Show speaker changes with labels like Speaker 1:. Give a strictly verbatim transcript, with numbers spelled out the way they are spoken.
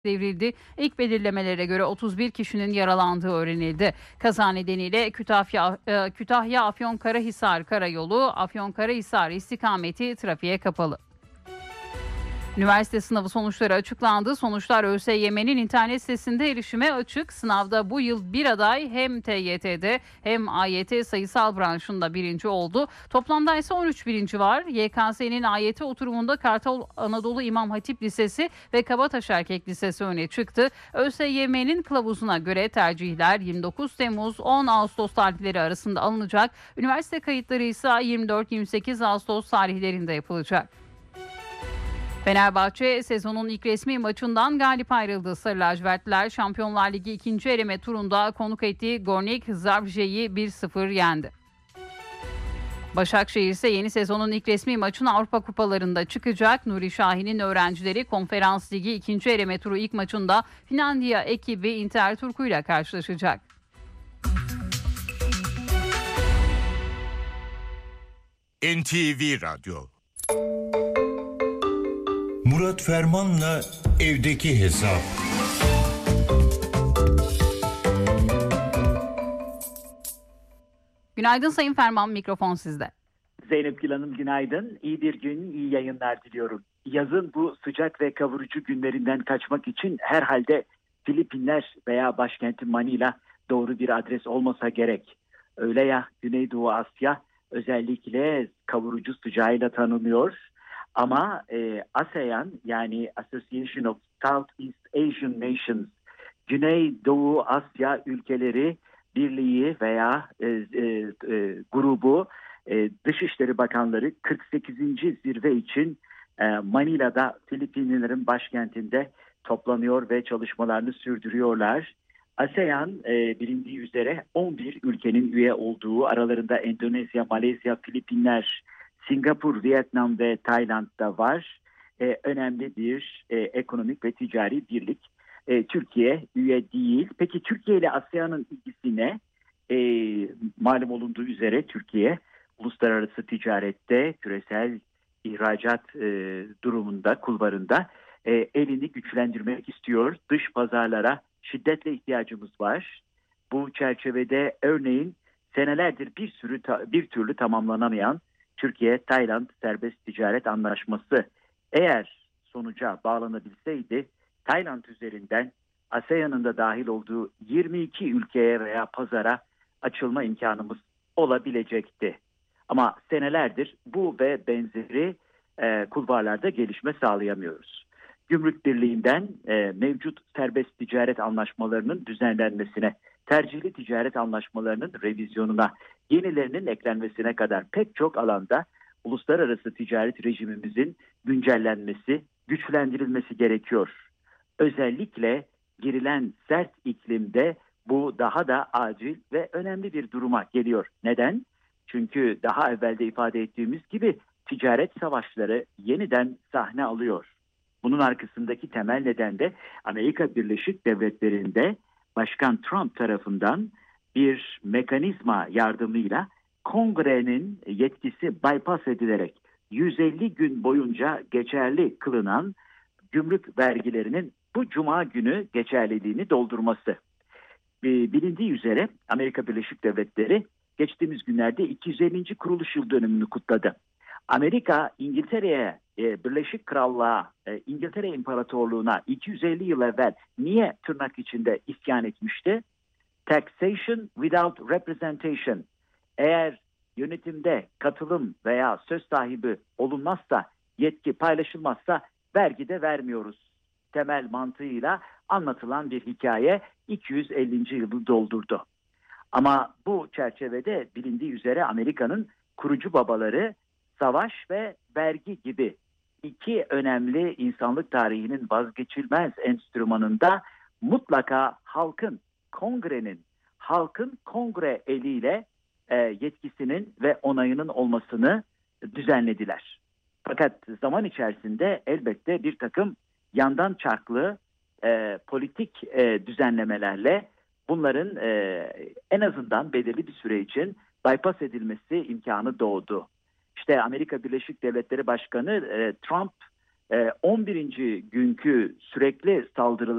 Speaker 1: devrildi. İlk belirlemelere göre otuz bir kişinin yaralandığı öğrenildi. Kaza nedeniyle Kütahya, e, Kütahya Afyonkarahisar Karayolu, Afyonkarahisar istikameti trafiğe kapalı. Üniversite sınavı sonuçları açıklandı. Sonuçlar ÖSYM'nin internet sitesinde erişime açık. Sınavda bu yıl bir aday hem T Y T'de hem A Y T sayısal branşında birinci oldu. Toplamda ise on üç birinci var. Y K S'nin A Y T oturumunda Kartal Anadolu İmam Hatip Lisesi ve Kabataş Erkek Lisesi öne çıktı. ÖSYM'nin kılavuzuna göre tercihler yirmi dokuz Temmuz on Ağustos tarihleri arasında alınacak. Üniversite kayıtları ise yirmi dört yirmi sekiz Ağustos tarihlerinde yapılacak. Fenerbahçe sezonun ilk resmi maçından galip ayrıldı. Sarı lacivertliler Şampiyonlar Ligi ikinci eleme turunda konuk ettiği Gornik Zabrze'yi bir sıfır yendi. Başakşehir ise yeni sezonun ilk resmi maçını Avrupa Kupalarında çıkacak. Nuri Şahin'in öğrencileri Konferans Ligi ikinci eleme turu ilk maçında Finlandiya ekibi Inter Turku ile karşılaşacak.
Speaker 2: N T V Radyo.
Speaker 3: Murat Ferman'la evdeki hesap.
Speaker 1: Günaydın Sayın Ferman, mikrofon sizde.
Speaker 4: Zeynep Gül Hanım günaydın. İyi bir gün, iyi yayınlar diliyorum. Yazın bu sıcak ve kavurucu günlerinden kaçmak için herhalde Filipinler veya başkenti Manila doğru bir adres olmasa gerek. Öyle ya, Güneydoğu Asya özellikle kavurucu sıcağıyla tanınıyor. Ama e, ASEAN yani Association of Southeast Asian Nations, Güneydoğu Asya Ülkeleri Birliği veya e, e, e, grubu e, Dışişleri Bakanları kırk sekizinci zirve için e, Manila'da Filipinlerin başkentinde toplanıyor ve çalışmalarını sürdürüyorlar. ASEAN e, bilindiği üzere on bir ülkenin üye olduğu, aralarında Endonezya, Malezya, Filipinler, Singapur, Vietnam ve Tayland'da var. Ee, önemli bir e, ekonomik ve ticari birlik. E, Türkiye üye değil. Peki Türkiye ile ASEAN'ın ilgisi ne? E, malum olunduğu üzere Türkiye uluslararası ticarette, küresel ihracat e, durumunda, kulvarında e, elini güçlendirmek istiyor. Dış pazarlara şiddetle ihtiyacımız var. Bu çerçevede örneğin senelerdir bir sürü ta, bir türlü tamamlanamayan Türkiye-Tayland Serbest Ticaret Anlaşması eğer sonuca bağlanabilseydi Tayland üzerinden ASEAN'ın da dahil olduğu yirmi iki ülkeye veya pazara açılma imkanımız olabilecekti. Ama senelerdir bu ve benzeri e, kulvarlarda gelişme sağlayamıyoruz. Gümrük Birliği'nden e, mevcut serbest ticaret anlaşmalarının düzenlenmesine, tercihli ticaret anlaşmalarının revizyonuna, yenilerinin eklenmesine kadar pek çok alanda uluslararası ticaret rejimimizin güncellenmesi, güçlendirilmesi gerekiyor. Özellikle girilen sert iklimde bu daha da acil ve önemli bir duruma geliyor. Neden? Çünkü daha evvel de ifade ettiğimiz gibi ticaret savaşları yeniden sahne alıyor. Bunun arkasındaki temel neden de Amerika Birleşik Devletleri'nde Başkan Trump tarafından bir mekanizma yardımıyla Kongre'nin yetkisi bypass edilerek yüz elli gün boyunca geçerli kılınan gümrük vergilerinin bu cuma günü geçerliliğini doldurması. Bilindiği üzere Amerika Birleşik Devletleri geçtiğimiz günlerde iki yüz ellinci kuruluş yıl dönümünü kutladı. Amerika İngiltere'ye, Birleşik Krallığa, İngiltere İmparatorluğu'na iki yüz elli yıl evvel niye tırnak içinde isyan etmişti? Taxation without representation. Eğer yönetimde katılım veya söz sahibi olunmazsa, yetki paylaşılmazsa vergi de vermiyoruz. Temel mantığıyla anlatılan bir hikaye iki yüz ellinci yılı doldurdu. Ama bu çerçevede bilindiği üzere Amerika'nın kurucu babaları savaş ve vergi gibi iki önemli insanlık tarihinin vazgeçilmez enstrümanında mutlaka halkın, kongrenin, halkın kongre eliyle e, yetkisinin ve onayının olmasını düzenlediler. Fakat zaman içerisinde elbette bir takım yandan çarklı e, politik e, düzenlemelerle bunların e, en azından belirli bir süre için bypass edilmesi imkanı doğdu. İşte Amerika Birleşik Devletleri Başkanı e, Trump on birinci günkü sürekli saldırıları